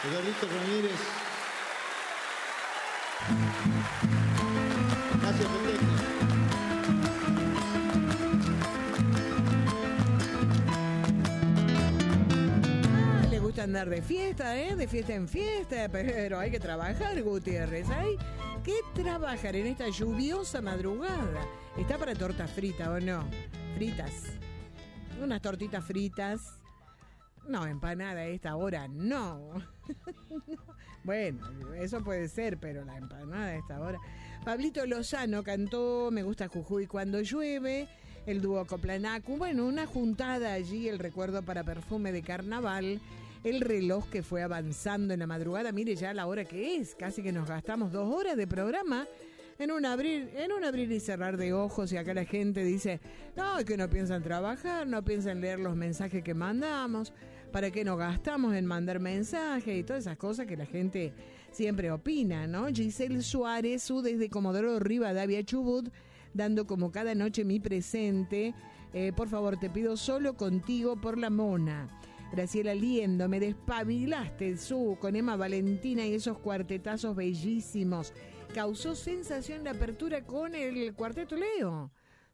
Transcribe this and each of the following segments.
Eduardito Ramírez. Gracias, Peteco. Le gusta andar de fiesta, de fiesta en fiesta, pero hay que trabajar, Gutiérrez. Hay que trabajar en esta lluviosa madrugada. ¿Está para torta frita o no? Fritas. Unas tortitas fritas. No, empanada a esta hora, no. Bueno, eso puede ser, pero la empanada a esta hora. Pablito Lozano cantó Me gusta Jujuy cuando llueve, el dúo Coplanacu. Bueno, una juntada allí, el recuerdo para Perfume de Carnaval, el reloj que fue avanzando en la madrugada. Mire ya la hora que es, casi que nos gastamos 2 horas de programa. En un abrir y cerrar de ojos, y acá la gente dice, no, que no piensan trabajar, no piensan leer los mensajes que mandamos, ¿para qué nos gastamos en mandar mensajes? Y todas esas cosas que la gente siempre opina, ¿no? Giselle Suárez, desde Comodoro Rivadavia, Chubut, dando como cada noche mi presente, por favor, te pido solo contigo por la mona. Graciela Liendo, me despabilaste, con Emma Valentina y esos cuartetazos bellísimos. Causó sensación la apertura con el Cuarteto Leo.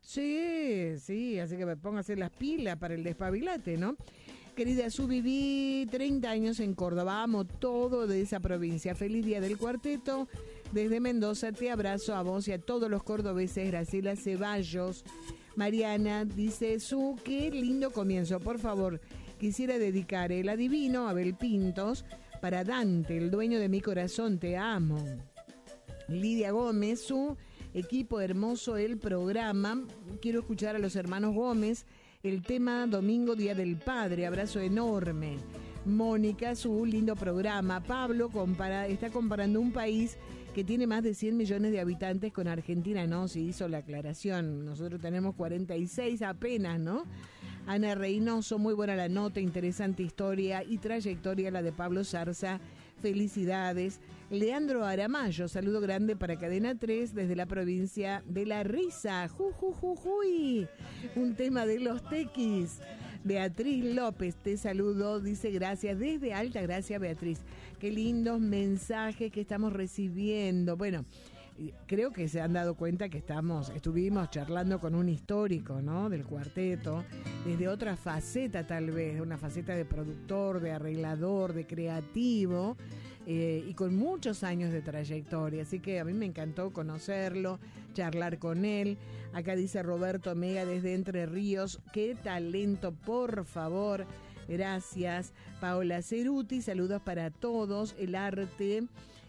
Sí, así que me pongo a hacer las pilas para el despabilate, ¿no? Querida Su, viví 30 años en Córdoba, amo todo de esa provincia. Feliz día del cuarteto. Desde Mendoza te abrazo a vos y a todos los cordobeses. Graciela Ceballos. Mariana dice, Su, qué lindo comienzo. Por favor, quisiera dedicar el adivino Abel Pintos para Dante, el dueño de mi corazón, te amo. Lidia Gómez, Su, equipo hermoso el programa. Quiero escuchar a los hermanos Gómez, el tema Domingo, Día del Padre, abrazo enorme. Mónica, Su, lindo programa. Pablo está comparando un país que tiene más de 100 millones de habitantes con Argentina, ¿no? Sí, hizo la aclaración. Nosotros tenemos 46 apenas, ¿no? Ana Reynoso, muy buena la nota, interesante historia y trayectoria la de Pablo Zarza. Felicidades. Leandro Aramayo, saludo grande para Cadena 3 desde la provincia de La Risa. Jujujujuy. Un tema de los tequis. Beatriz López, te saludo, dice gracias desde Alta Gracia, Beatriz. Qué lindos mensajes que estamos recibiendo. Bueno, creo que se han dado cuenta que estuvimos charlando con un histórico, ¿no? Del cuarteto, desde otra faceta tal vez, una faceta de productor, de arreglador, de creativo, y con muchos años de trayectoria. Así que a mí me encantó conocerlo, charlar con él. Acá dice Roberto Mega desde Entre Ríos, qué talento, por favor. Gracias. Paola Ceruti, saludos para todos. El arte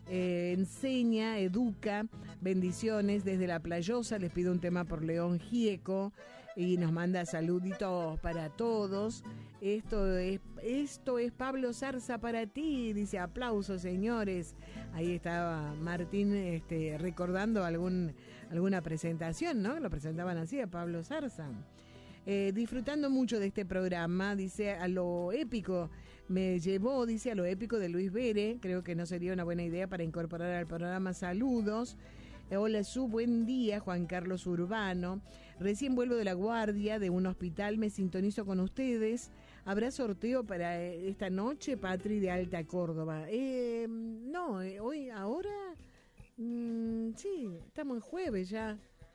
enseña, educa, bendiciones desde La Playosa. Les pido un tema por León Gieco y nos manda saluditos para todos. Esto es Pablo Zarza para ti, dice aplausos, señores. Ahí estaba Martín recordando alguna presentación, ¿no? Lo presentaban así a Pablo Zarza. Disfrutando mucho de este programa, dice a lo épico, me llevó, dice a lo épico de Luis Bere, creo que no sería una buena idea para incorporar al programa. Saludos. Hola Su, buen día, Juan Carlos Urbano. Recién vuelvo de la guardia de un hospital, me sintonizo con ustedes. ¿Habrá sorteo para esta noche, Patri de Alta Córdoba? No, ahora, sí, estamos en jueves ya.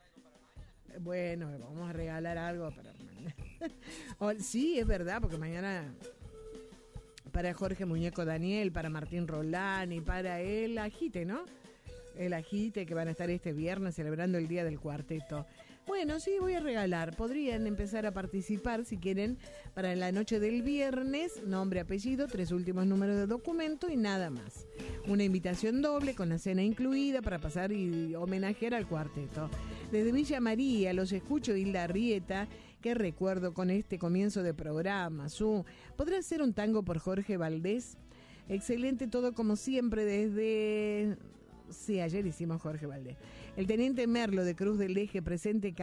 Bueno, vamos a regalar algo para mañana. Sí, es verdad, porque mañana para Jorge Muñeco Daniel, para Martín Rolán y para el Agite, ¿no? El Agite, que van a estar este viernes celebrando el Día del Cuarteto. Bueno, sí, voy a regalar. Podrían empezar a participar si quieren para la noche del viernes. Nombre, apellido, 3 últimos números de documento y nada más. Una invitación doble con la cena incluida para pasar y homenajear al cuarteto. Desde Villa María los escucho, Hilda Arrieta. Qué recuerdo con este comienzo de programa. ¿Podrá ser un tango por Jorge Valdés? Excelente todo como siempre desde... Sí, ayer hicimos Jorge Valdés. El teniente Merlo de Cruz del Eje presente.